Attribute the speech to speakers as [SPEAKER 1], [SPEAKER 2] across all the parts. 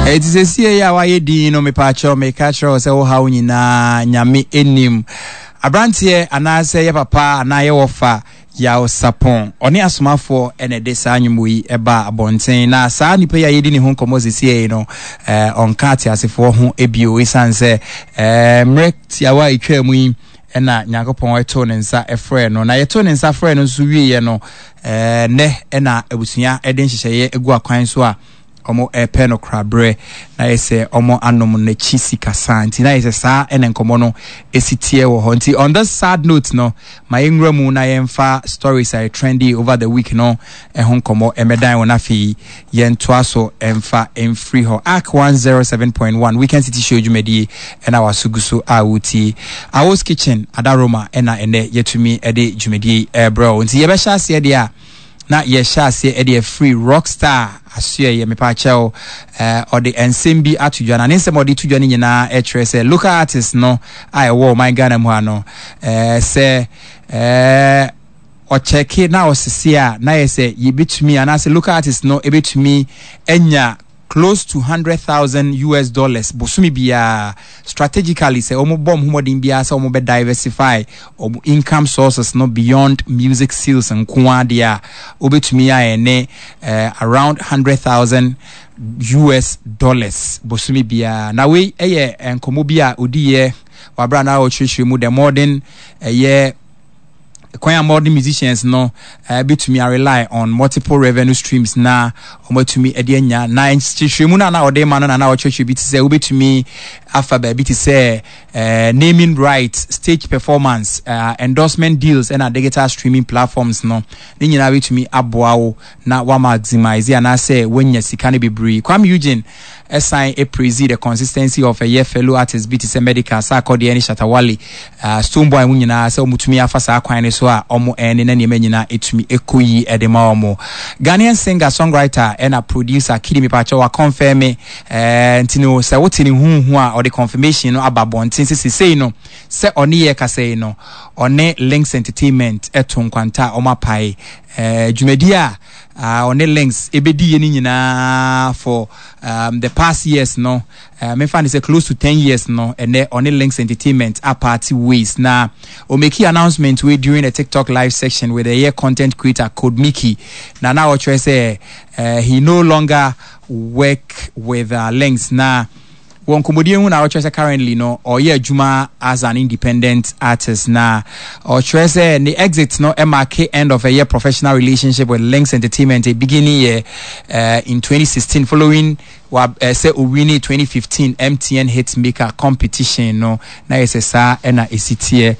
[SPEAKER 1] It is a CIA why di no me pacho me catch us say how nyina nyame enim. Abrantie anase ye papa na ye wofa ya osapon. Oni asomafo ene de sa anwumu yi eba abonten na sa nipa ya yedi ni ho komo sisi no onka ate asefo ho ebio isanse mrekt ya wa itwa mu yi ena Nyankopon eto ne nsa efre no na yeto ne nsa frɛ no so wiye no ne ena abusua eden hyehyeye egu akwan so a omo epeno krabre na yese omo anom na chisi kasanti na yese sa enen komo no esitie wo ho nti. On the sad note no my engramu na yemfa stories are trendy over the week no ehon komo emedan wona fi yentoa so emfa emfree ho arc 107.1 weekend city show jumedi ena wasuguso awuti Awos Kitchen adaroma ena ene yetumi ede jumedi bro nti yebesha ase de a na yesha se ede free rockstar asue ye mepa chao or the ensembi atudwana nsem odi tudwana nyina etrese local artist no I wo my Ghana mu ano se o check na osisi a na yese yebetumi anase local artist no ebetumi enya close to $100,000 bosumi bia strategically say omo bom humodin bia say omo be diversify omo income sources no beyond music sales and kwadia obetumi ya ene around $100,000 bosumi bia na we eye enkomo bia odiye wabra na o chwehwe mu the modern Kwaya modern musicians no betumi rely on multiple revenue streams na omotumi edianya na nchihwemu na ode ma no na ochwehwe bi tse obetumi afa ba bi tse naming rights, stage performance, endorsement deals and digital streaming platforms no ni nyina betumi aboawo na wa maximize ya na say wenya sika ne bebree. Kwam Eugene assign a praise the consistency of a year fellow artist BTC Medical Sakodi any Shatawali Stoneboy mu nyina say omutumi afa sa kwan ne so a omo ene na nyema nyina etumi ekoyi edema omo. Ghanaian singer songwriter and a producer Kidi Mipacho wa confirm ntino say wotini hu a or the confirmation no ababontin say no say oni ye kase no one Links Entertainment eton kwanta omapai jumedia on the links ebedi ni nyina for the past years no me find is close to 10 years no and on the Links Entertainment a party ways na o make announcement we during a TikTok live section with a year content creator called Mickey na now what say he no longer work with Links na won komodie hu na ochese currently no or ye adwuma as an independent artist na ochese the exit no mark end of a year professional relationship with Links Entertainment a beginning year in 2016 following say Owini 2015 MTN Hitmaker competition no na yesesa na esitie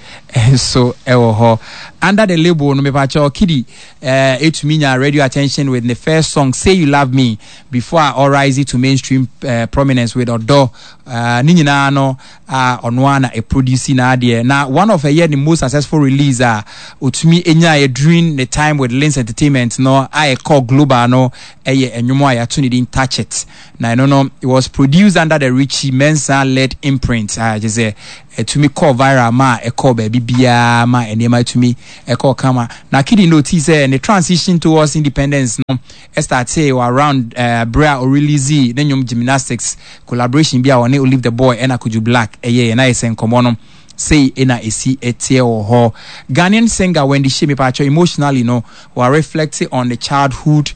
[SPEAKER 1] so ewo under the label no me pacho Kidi etumi nya radio attention with the first song Say You Love Me before I rise to mainstream prominence with Odo ni nyina no ono na a producer na ade na one of a year the most successful release otumi enya during the time with Links Entertainment no I call global no eye enwomo ayato ni din Touch It na no it was produced under the Richie Mensah led imprint just say to me call viral ma e call baby bia ma enema to me e call kama na Kidi notice the transition towards independence no start say around bra or release then your gymnastics collaboration bia on Olive the Boy and Akuju Black na isen komono say ena esi etie ho. Ghanaian singer Wendy Shemi Pacho emotionally no were reflecting on the childhood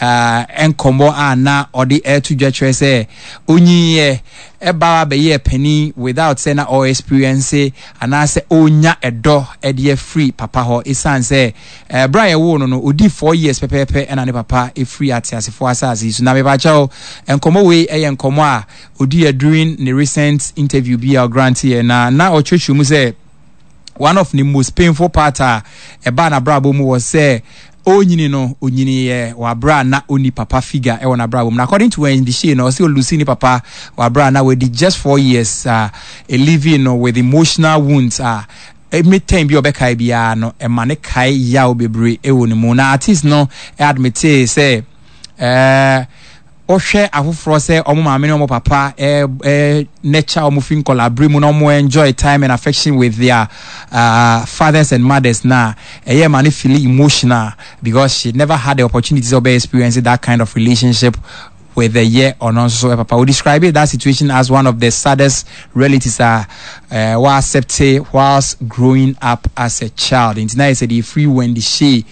[SPEAKER 1] and combo na or the air to judge say onyi eba be ye penny without saying or experience and I say onya edo e free papa ho isan say Brian wo no odi 4 years pepepe and ne papa e free at asefo asase so na me pacho enkomo we enkomo a odi during the recent interview be our grantee na ochwehwe mu say one of the most painful part eba na brabo mu was say onyini wa bra na oni papa figure e wona bra na according to when the she no say Lucy ni papa wa bra na we did just 4 years a living with emotional wounds every time bi obeka bia no e mane kai yawo bebre e woni mu na artist no admit say ohwe afoforo say omo maame ne omo papa nature omo fin collaborate mu no omo enjoy time and affection with their fathers and mothers na man feel emotional because she never had the opportunity to experience that kind of relationship with the year or non so papa would describe it that situation as one of the saddest realities were accepted whilst growing up as a child. In tonight said the free when the she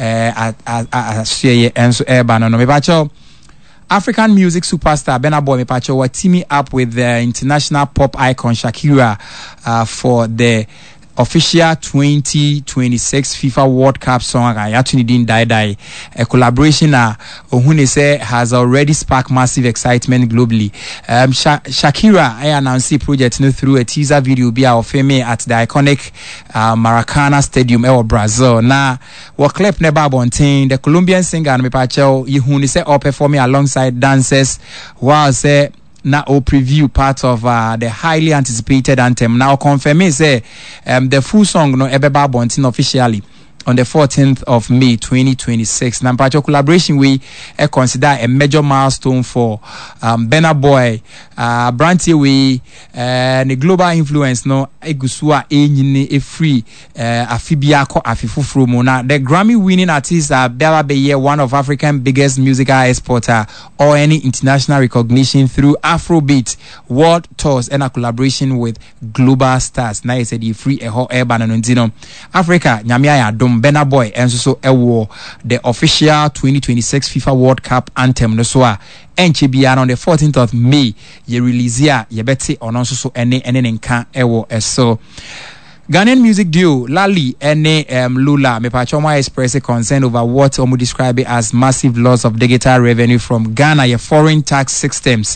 [SPEAKER 1] share and so urban no me African music superstar Burna Boy Mepacho were teaming up with the international pop icon Shakira for the official 2026 FIFA World Cup song Yatuni Din Die. A collaboration Ohune say has already sparked massive excitement globally. Shakira announced the project through a teaser video of fame at the iconic Maracana Stadium in Brazil. Now, what clip never bontain the Colombian singer Mepacho Ihune say all performing alongside dancers while say now preview part of the highly anticipated anthem. Now confirm say the full song no ebeba bontin officially on the 14th of May 2026. Now particular collaboration we consider a major milestone for Burna Boy Branty we the global influence no egusua enyine e free afibia ko afifufro mo na the Grammy winning artist Bella Beye, one of African biggest musical exporter or any international recognition through Afrobeat world tours and a collaboration with global stars. Now said the free a hot urban and Ntino Africa nyamia ya dom Burna Boy and so ewo the official 2026 FIFA World Cup anthem no so Enchibia on the 14th of May ye release ya ye beti on so ene nka ewo eso. Ghanaian music duo Lali ene Lula Mepachoma express a concern over what omu describe it as massive loss of digital revenue from Ghana your foreign tax systems.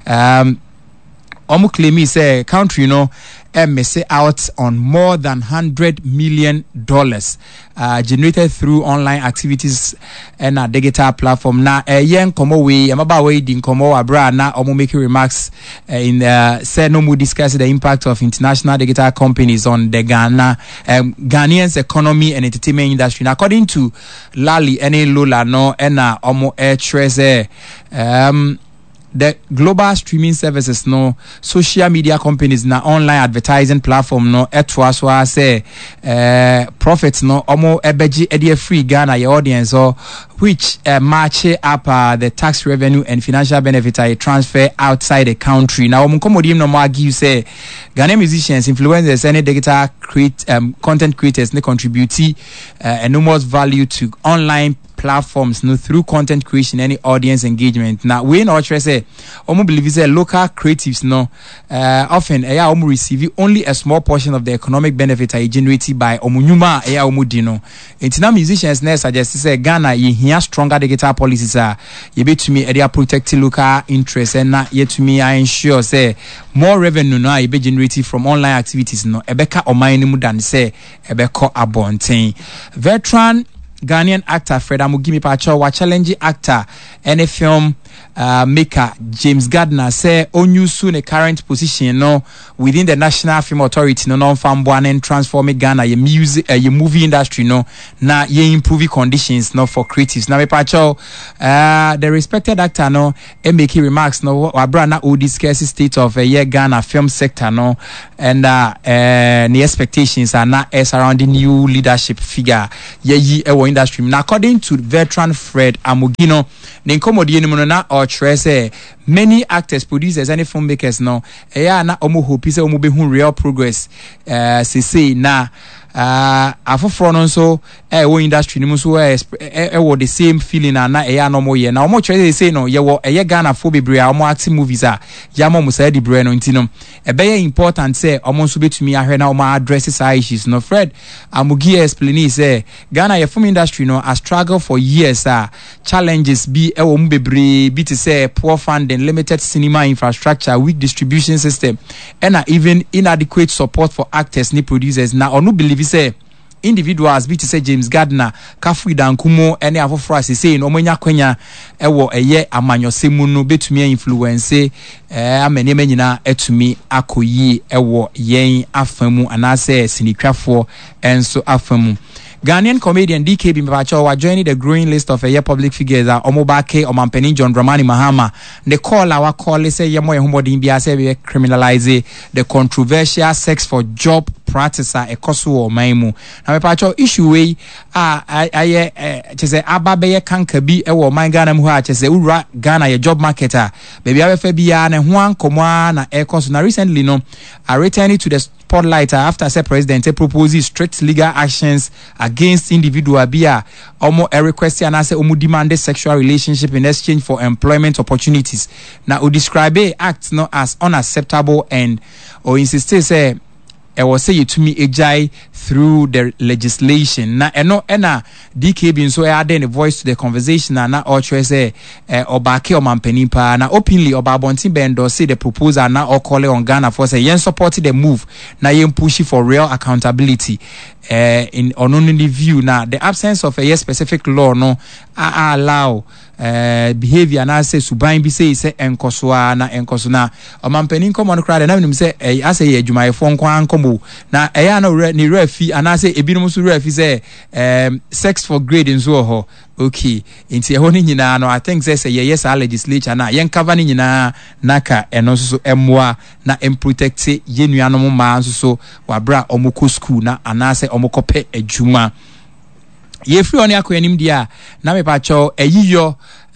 [SPEAKER 1] Omu claim say country miss out on more than $100 million generated through online activities and a digital platform. Now, yen komo we amaba we din komo abra na omo making remarks in say no more discuss the impact of international digital companies on the Ghanaians economy and entertainment industry. Now, according to Lali ene Lola no ena omo treasure the global streaming services no social media companies na online advertising platform no etwa say profits no omo ebeji edi free Ghana your audience or which match up the tax revenue and financial benefit I transfer outside the country. Now omukomodim no argue say Ghanaian musicians, influencers, any digital content creators they contribute enormous value to online platforms no through content creation any audience engagement. Now we no say omo believe say local creatives no often omo receive only a small portion of the economic benefit I generated by omunyuma omo dino. International musicians ne suggest say Ghana ye here stronger digital policies ye be to me area protect local interests and na ye to me I ensure say more revenue no ye be generated from online activities no ebeka oman mu than say ebeko abonten. Veteran Ghanaian actor Fred Amugimi Pacho wa challenge actor any film maker James Gardner say onyusu the current position no within the National Film Authority no non famboan and transforming Ghana ye music ye movie industry no na ye improving conditions no for creatives. Now me Pacho the respected actor no make remarks no wabra na o discuss state of ye Ghana film sector no and the expectations are not surrounding new leadership figure ye industry. Now according to veteran Fred Amugino the incommodity na or say many actors, producers, and filmmakers now na omo hope say omo be real progress say na afoforo no so wo industry ni so wo the same feeling na no mo ye na omo try say no ye wo Ghana fo bebre omo acting movies ya mo say the bre no ntino be important say omo so betumi ahwe na omo address issues no. Fred Amugi explain say Ghana ye film industry no a struggle for years challenges be wo mo bebre be to say poor funding, limited cinema infrastructure, weak distribution system and even inadequate support for actors ni producers. Now onu believe say individuals be to say James Gardner Kafui Dankumo any afofra say no manya kwanya ewo eye amanyosemu no betumi influence amene nyina etumi akoyi ewo yen afamu anase sinikafo enso afamu. Ghanaian comedian DKB Mbacho was joining the growing list of public figures Omobake Omampeni John Dramani Mahama. The call say yemo humodin bia say criminalize the controversial sex for job practice a ekoso o man mu na me pa cho issue we aye chese ababe kanka bi e wo man Ghana mu ha chese ura Ghana ye job market a baby abefa bia na ho ankomo na ekoso na recently no returning to the spotlight after the president proposes strict legal actions against individual bia omo a request and say omo demand sexual relationship in exchange for employment opportunities. Now, we describe a act not as unacceptable and or insist say I was say to me ejai through the legislation. Na eno ena DK bin so adding a voice to the conversation na or say obake o mampenipa na openly obabonti bendo say the proposal na or call on Ghana for say yen support the move na yen push for real accountability in only view na the absence of a specific law no allow behavior na say suban bi say enkosoa na enkosona o mampeni komo no crowd na nim say ase ye adwumayefo nko ankomo na eya na ni refi ana say ebinom so refi say sex for grade nso ho okay nti ho ni nyina no I think say yes our legislature na yen cover ni nyina naka eno so emmoa na protect yenuanom ma nso so wabra omoko school na ana say omokope adwuma ye free oni akoyanim dia na me pa cho eyiyo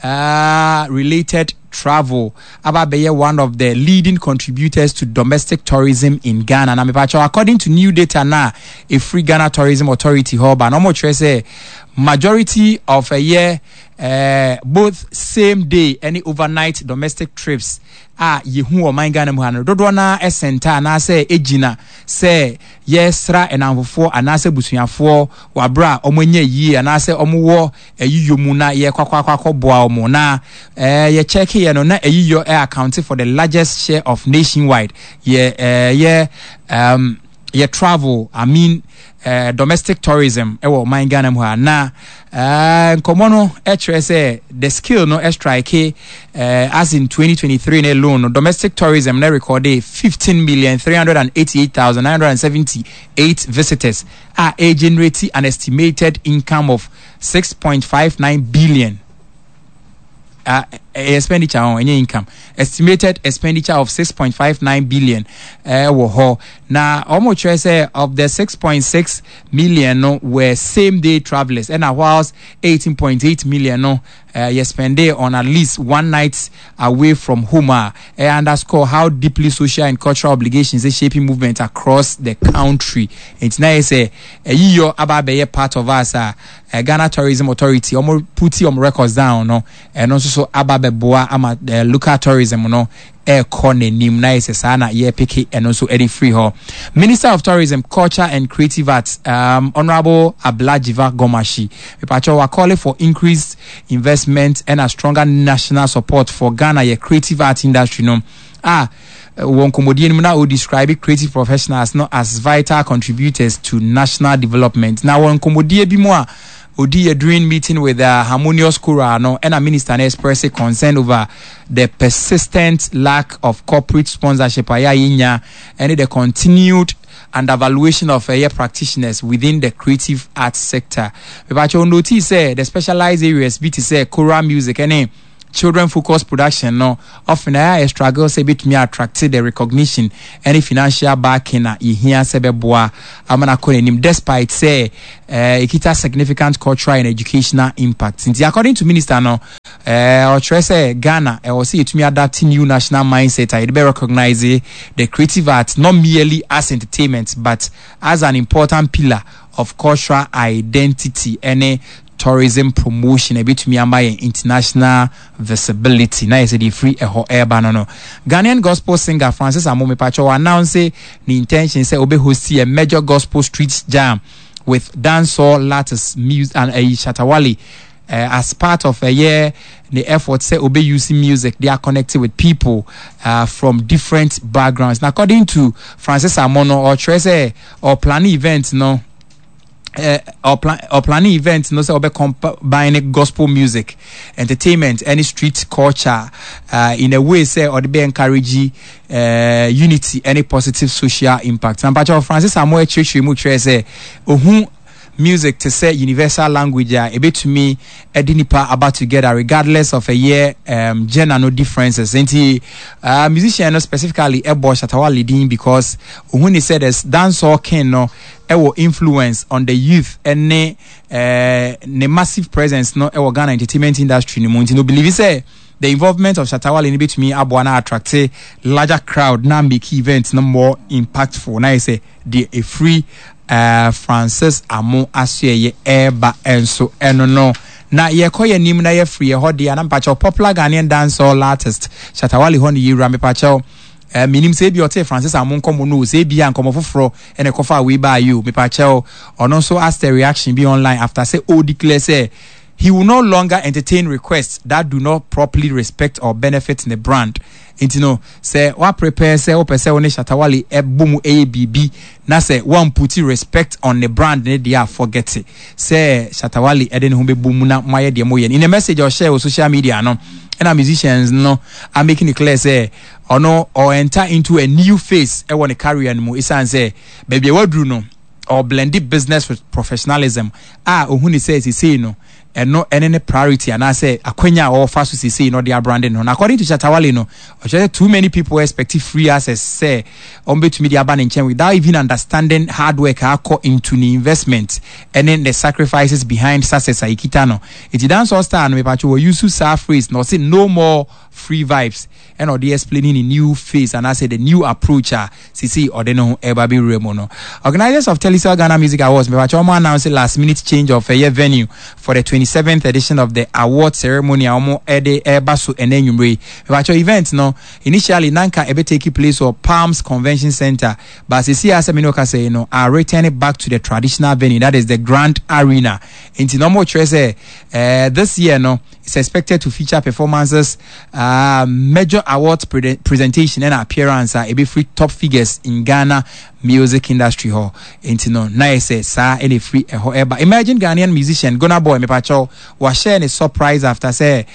[SPEAKER 1] related travel Ababeye one of the leading contributors to domestic tourism in Ghana na me pa cho according to new data na a Free Ghana Tourism Authority hub and omo say majority of a year both same day any overnight domestic trips yehu o man Ghana mu hanu dodo na esenta na say ejina say yesra enamfofo anase busuafo wabra omonye yi anase omowo eyiyomu na ye kwakwakwa boa omo na ye check ye no na eyiyo account for the largest share of nationwide ye travel I mean domestic tourism ewo man Ghana mu ha na nkomono say the skill no strike as in 2023 alone domestic tourism na recorded 15,388,978 visitors generating an estimated income of 6.59 billion expenditure on any income estimated expenditure of 6.59 billion now almost say of the 6.6 million no were same day travelers and whilst 18.8 million no you spend day on at least one night away from home underscore how deeply social and cultural obligations is shaping movement across the country. It's nice year about part of us Ghana Tourism Authority almost put records down no and also ababe boa ama local tourism no kone nim na sana ye peke and also any free ho. Minister of Tourism, Culture and Creative Arts Honorable Ablajiva Gomashi we are calling for increased investment and a stronger national support for Ghana ye creative art industry no one comedian now will describe creative professionals not as vital contributors to national development. Now one comedian be more Odi during meeting with Harmonious Kurano and a minister expressed concern over the persistent lack of corporate sponsorship and the continued undervaluation of practitioners within the creative arts sector. But you notice the specialized areas BT say choral music and children focused production no often a struggle say bit me attracted the recognition any financial backing here sebeboa amana konenim despite say ikita significant cultural and educational impact. Since according to minister no or say Ghana or see it me adapting new national mindset I be recognize the creative arts not merely as entertainment but as an important pillar of cultural identity and tourism promotion a bit me ambaye international visibility na yesi di free air banano. Ghanaian gospel singer Francis Amome Pacho announced the intention say obe host a major gospel street jam with dancehall, lattice music and Shatawali as part of a year the effort say obe using music they are connected with people from different backgrounds. Now according to Francis Amono or Trese or planning events no or planning events no say obe combine gospel music, entertainment, any street culture in a way say or be encourage unity, any positive social impact. And Pastor Francis Amoe Church mu say ohun music to say universal language a bit to me edinipa about together regardless of a year gender no differences nti musician no specifically Ebo Shatta Wale leading because when he said as dancehall king no ewo influence on the youth and ne massive presence no ewo Ghana entertainment industry no nti no believe say the involvement of Shatta Wale in bit me abwana attract a larger crowd na make events no more impactful na say the a free Francis Amo Asye eba enso eno no na ye koye nim na ye free ho de na mpacho popular Ghanaian dancehall artist Shatta Wale ho ne yira me pacho minim se bi ote Francis Amo nkomo no se bi ankomo foforo ene kofa we ba you me pacho ono so ask the reaction be online after say declare say he will no longer entertain requests that do not properly respect or benefit the brand. Inti no say wa prepare say o pese woni Shatta Wale ebomu ABB na say one put respect on the brand ne dia forget it say Shatta Wale eden hu be bomu na maye de moye in a message or share on social media no and our musicians no are making it clear say or no or enter into a new phase e won career no isan say baby wadru no or blended business with professionalism ohuni says he say no and no any priority and I say akwenya or fast to say no their branding no according to Shatta Wale no too many people expect free access say on bet media ban in chain without even understanding hard work into the investment and then the sacrifices behind success ikita no it dance all star no me pacho we use to phrase no say no more free vibes and or they explaining a new phase and I say the new approach CC or they know eba be remono. Organizers of Telecel Ghana Music Awards me pacho announced last minute change of a year venue for the 27th edition of the award ceremony omo ede ebaso enenumre me pacho event no initially nanka ebe take place or Palms Convention Center but CC as me no ka say no are returning back to the traditional venue that is the Grand Arena into normal say this year no it's expected to feature performances major awards presentation and appearance a be free top figures in Ghana music industry ho into no nice sa any free however imagine Ghanaian musician Gunna Boy me pacho was sharing a surprise after say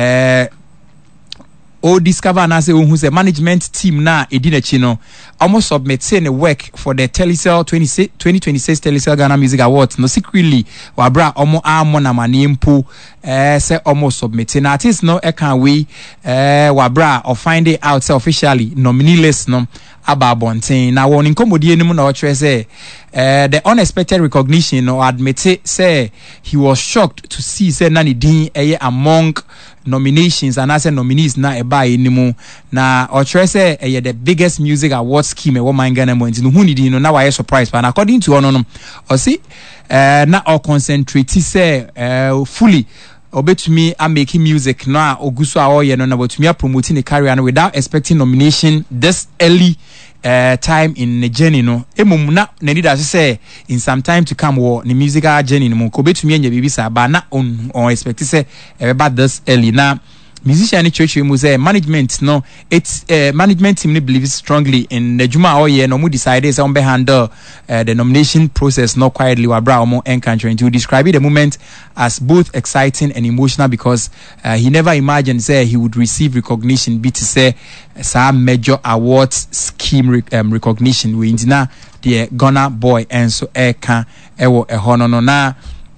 [SPEAKER 1] discover na say who say management team na edina chino almost submitting a work for the Telecel 2026 Telecel Ghana Music Awards no secretly wabra amo na manimpo say almost submitting artist no e can we wabra or find it out say officially nominee list no ababontin na won inkomodie nim na o chere say the unexpected recognition or admit it say he was shocked to see say nani din among nominations and as nominees na eba enimu na o chere say the biggest music award scheme e woman Ghana mo ntinu hu ni din no na why surprise but according to ono o see na o concentrate say fully obetumi a making music na oguso a oye no na botumi a promoting the career no without expecting nomination this early time in the journey no emum na need as say in some time to come wo the musical journey no ko betumi anya bibi sa ba na on expect say about this early na musician church mu say management no it's management team believes strongly in the juma oye no mu decide say on be handle the nomination process no quietly wa bra omo encouraging to describe the moment as both exciting and emotional because he never imagined say he would receive recognition be to say some major awards scheme recognition we na the Gunna Boy and so eka ewo ehono no na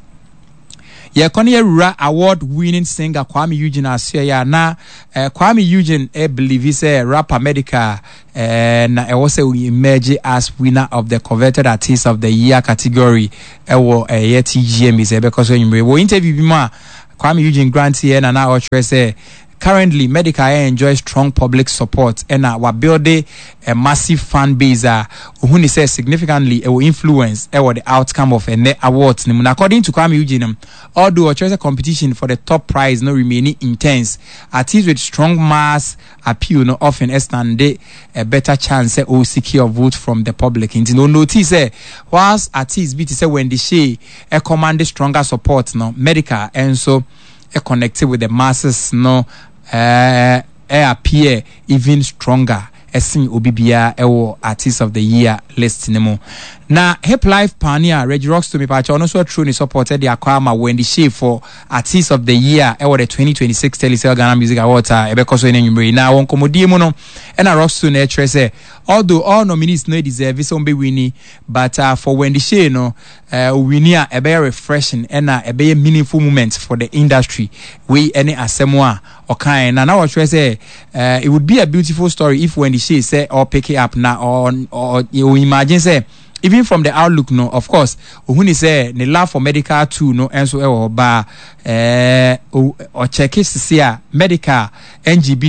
[SPEAKER 1] Rura award-winning singer Kwame Eugene Asye na Kwame Eugene believe is a rapper medical na also emerge as winner of the coveted artist of the year category TGM is because we interview bima Kwame Eugene grant here na na say currently medical enjoys strong public support and we building a massive fan base who says significantly it will influence the outcome of a awards according to Kwame Eugene although a competition for the top prize no remaining intense artists with strong mass appeal no often stand a better chance or secure vote from the public into no notice whilst artists be to say when they say a command stronger support no medical and so connected with the masses no appear even stronger Esin Obibia ewo artist of the year list nemo. Na Hip Life pioneer Reggie Rockstone me pacha also truly supported the Akwama when the shape for artist of the year ewo the 2026 Telecel Ghana Music Awards ebekoso enenwumre na won komodie mu no and Rockstone say although all nominees no deserve some be winning but for when the share no winnie a be refreshing and a be meaningful moment for the industry we any asemwa or kind na what you say it would be a beautiful story if when she say or pick it up now or you imagine say even from the outlook no of course when he say the love for medical too no and so ba or check it see medical NGB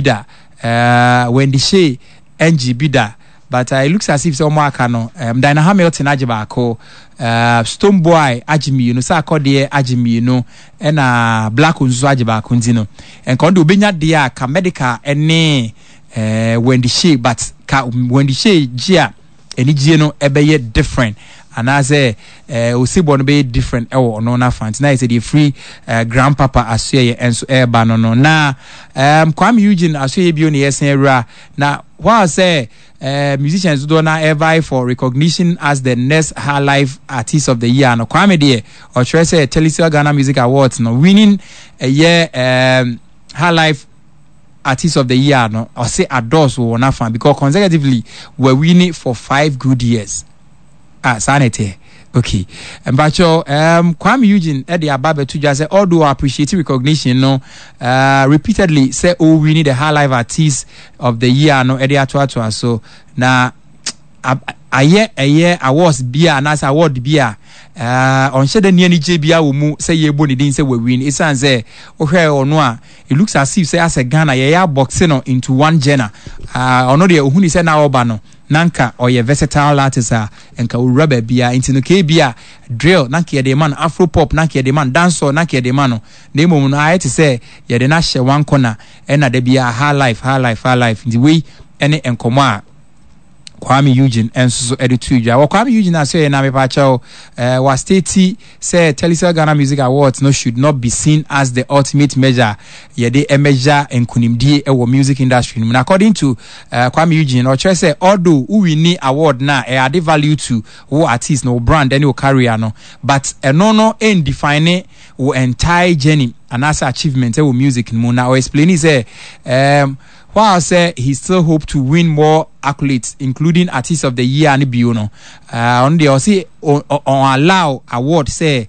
[SPEAKER 1] da when the she NGB da but it looks as if some work no Diana Hamilton ajibako Stone Boy ajimi no sa akode ajimi no na Black unzo ajibako ndino and kondo benya dia ka medical ene when the she but ka when the she gia eni gie no ebeye different and I say Osibo no be different no na fans na say the free grandpapa asue enso eba no na Kwame Eugene asue bi oni yesen era na while say musicians do not ever for recognition as the next high life artist of the year no Kwame de or try say Telesur Ghana Music Awards no winning a year high life artist of the year no or say adults who na fan because consecutively were winning for 5 good years sanity okay mbacho Kwame Eugene the ababe to just say although appreciate recognition no repeatedly say oh we need a high life artist of the year no the atwa so na a year awards bia na award bia on shede ne ni je bia wo mu say ye bo ni din say we win it sounds say ohwe ono a it looks as if say as a Ghana ye boxing no into one genre ono de ohuni say na oba no nanka or ye versatile artist enka uraba bia into no ke bia drill nanka ye de man afro pop nanka ye de man dancehall nanka ye de man no na mum no I to say ye de na hye one corner and na de bia high life in the way any enkomo a Kwame Eugene and so edituja wa Kwame Eugene asey na me pa chaw was state say Telesur Ghana Music Awards no should not be seen as the ultimate measure ye dey measure enkunimdie e wo music industry no according to Kwame Eugene or say although we win award na e add value to wo artist no brand any career no but no define wo entire journey and as achievement e wo music no na or explain say while say he still hope to win more accolades, including Artist of the Year and Biono. On the also on allow award say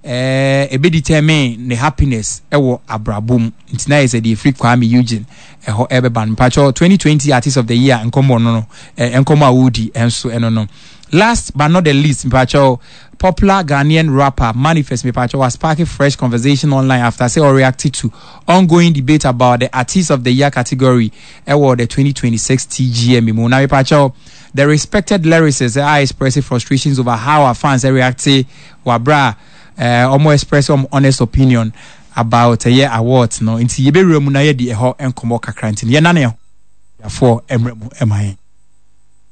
[SPEAKER 1] a be determine the happiness ewo abrabum. It's nice the free Kwame Eugene ebe ban pacho 2020 Artist of the Year enkomo no enkomo awudi enso no. Last but not the least, Mpacho, popular Ghanaian rapper Manifest Mpacho was sparking fresh conversation online after say or reacted to ongoing debate about the Artist of the Year category award the 2026 TGM. Now Mpacho, the respected lyricists are expressing frustrations over how our fans react to wabra almost express some honest opinion about a year awards no. Inti yebe remu na ye di eho enkomo kakra nti ye nane for emremu emaye.